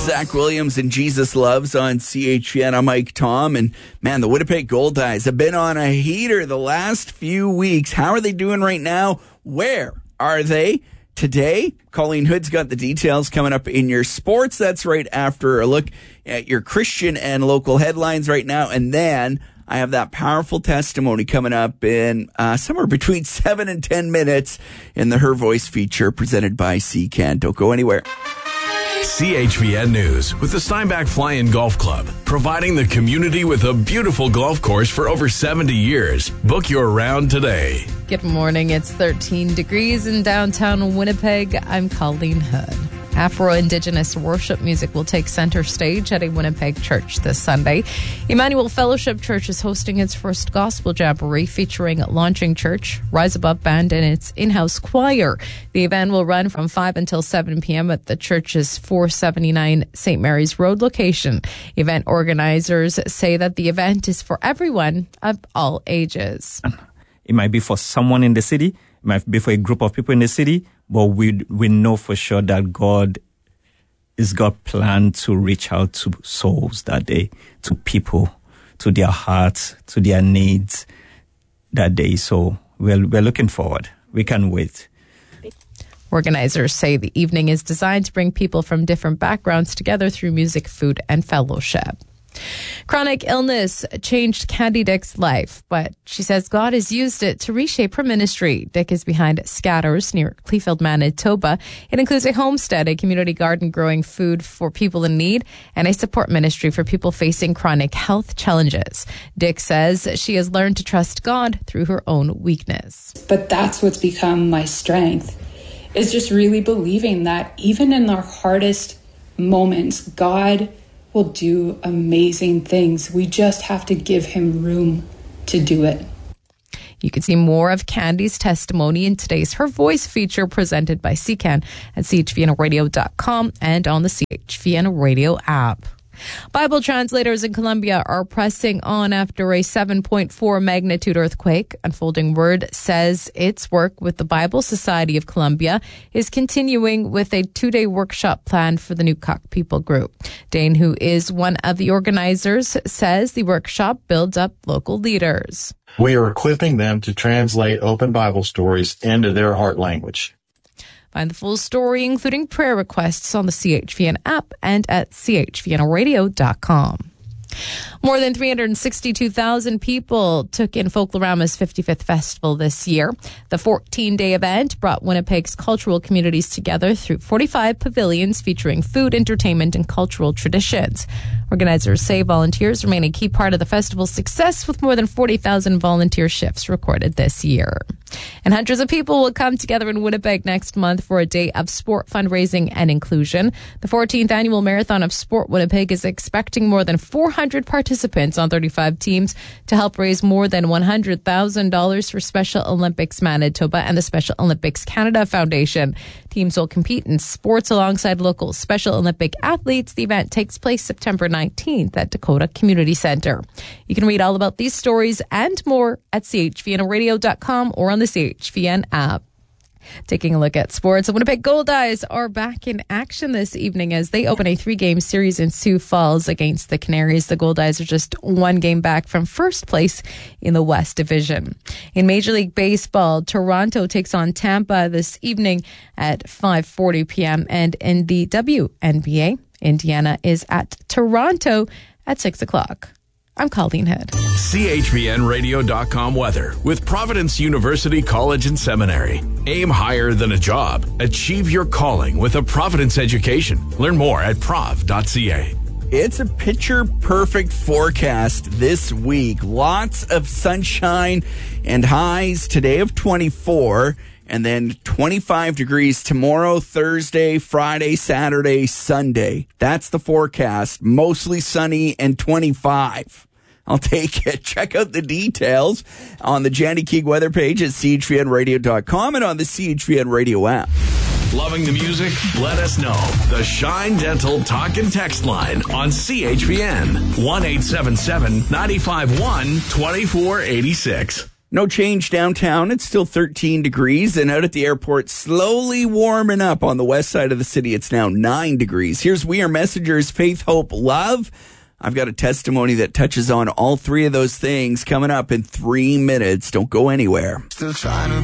Zach Williams and Jesus Loves on CHVN. I'm Mike Tom. And man, the Winnipeg Goldeyes have been on a heater the last few weeks. How are they doing right now? Where are they today? Colleen Hood's got the details coming up in your sports. That's right after a look at your Christian and local headlines right now. And then I have that powerful testimony coming up in somewhere between 7 and 10 minutes in the Her Voice feature presented by CCAN. Don't go anywhere. CHVN News with the Steinbach Fly-In Golf Club, providing the community with a beautiful golf course for over 70 years. Book your round today. Good morning. It's 13 degrees in downtown Winnipeg. I'm Colleen Hood. Afro-Indigenous worship music will take center stage at a Winnipeg church this Sunday. Emmanuel Fellowship Church is hosting its first gospel jamboree featuring Launching Church, Rise Above Band, and its in-house choir. The event will run from 5 until 7 p.m. at the church's 479 St. Mary's Road location. Event organizers say that the event is for everyone of all ages. It might be for someone in the city, it might be for a group of people in the city, but we know for sure that God planned to reach out to souls that day, to people, to their hearts, to their needs that day. So we're looking forward. We can't wait. Organizers say the evening is designed to bring people from different backgrounds together through music, food, and fellowship. Chronic illness changed Candy Dick's life, but she says God has used it to reshape her ministry. Dick is behind Scatters near Cleveland, Manitoba. It includes a homestead, a community garden growing food for people in need, and a support ministry for people facing chronic health challenges. Dick says she has learned to trust God through her own weakness. But that's what's become my strength, is just really believing that even in our hardest moments, God will do amazing things. We just have to give him room to do it. You can see more of Candy's testimony in today's Her Voice feature presented by CCAN at chvnradio.com and on the CHVN Radio app. Bible translators in Colombia are pressing on after a 7.4 magnitude earthquake. Unfolding Word says its work with the Bible Society of Colombia is continuing with a 2-day workshop planned for the Newcock People Group. Dane, who is one of the organizers, says the workshop builds up local leaders. We are equipping them to translate open Bible stories into their heart language. Find the full story, including prayer requests, on the CHVN app and at chvnradio.com. More than 362,000 people took in Folklorama's 55th festival this year. The 14-day event brought Winnipeg's cultural communities together through 45 pavilions featuring food, entertainment, and cultural traditions. Organizers say volunteers remain a key part of the festival's success, with more than 40,000 volunteer shifts recorded this year. And hundreds of people will come together in Winnipeg next month for a day of sport fundraising and inclusion. The 14th annual Marathon of Sport Winnipeg is expecting more than 400 participants on 35 teams to help raise more than $100,000 for Special Olympics Manitoba and the Special Olympics Canada Foundation. Teams will compete in sports alongside local Special Olympic athletes. The event takes place September 19th at Dakota Community Center. You can read all about these stories and more at chvnradio.com or on the CHVN app. Taking a look at sports, the Winnipeg Goldeyes are back in action this evening as they open a 3-game series in Sioux Falls against the Canaries. The Goldeyes are just 1 game back from first place in the West Division. In Major League Baseball, Toronto takes on Tampa this evening at 5:40 p.m. And in the WNBA, Indiana is at Toronto at 6 o'clock. I'm Colleen Hood. CHVNradio.com weather with Providence University College and Seminary. Aim higher than a job. Achieve your calling with a Providence education. Learn more at prov.ca. It's a picture-perfect forecast this week. Lots of sunshine and highs today of 24, and then 25 degrees tomorrow, Thursday, Friday, Saturday, Sunday. That's the forecast. Mostly sunny and 25. I'll take it. Check out the details on the Jandy Keeg weather page at chvnradio.com and on the CHVN Radio app. Loving the music? Let us know. The Shine Dental Talk and Text line on CHVN. 1-877-951-2486. No change downtown. It's still 13 degrees. And out at the airport, slowly warming up on the west side of the city. It's now 9 degrees. Here's We Are Messengers, Faith, Hope, Love. I've got a testimony that touches on all three of those things coming up in 3 minutes. Don't go anywhere. Still trying to